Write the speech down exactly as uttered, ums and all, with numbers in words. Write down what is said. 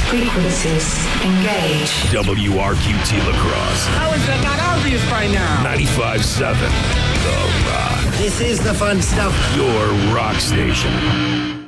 Frequencies engaged. W R Q T La Crosse. How is that not obvious by now? ninety-five seven The Rock. This is the fun stuff. Your rock station.